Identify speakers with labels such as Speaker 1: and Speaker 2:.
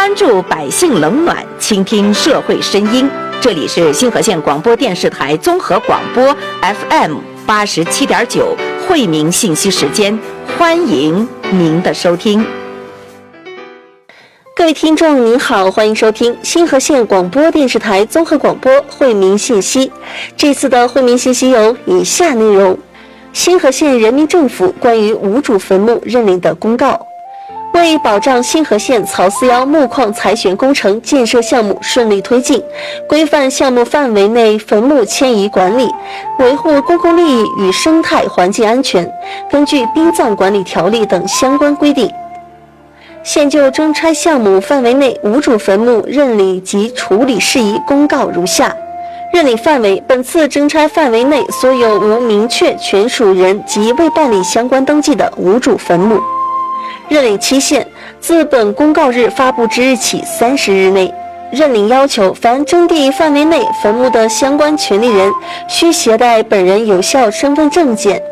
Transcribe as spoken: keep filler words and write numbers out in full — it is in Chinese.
Speaker 1: 关注百姓冷暖，倾听社会声音。这里是新河县广播电视台综合广播 F M 八十七点九惠民信息时间，欢迎您的收听。
Speaker 2: 各位听众您好，欢迎收听新河县广播电视台综合广播惠民信息。这次的惠民信息有以下内容：新河县人民政府关于无主坟墓认领的公告。为保障新河县草四幺木矿采选工程建设项目顺利推进，规范项目范围内坟墓迁移管理，维护公共利益与生态环境安全，根据殡葬管理条例等相关规定，现就征拆项目范围内无主坟墓认领及处理事宜公告如下。认领范围：本次征拆范围内所有无明确权属人及未办理相关登记的无主坟墓。认领期限：自本公告日发布之日起三十日内。认领要求：凡征地范围内坟墓的相关权利人，需携带本人有效身份证件、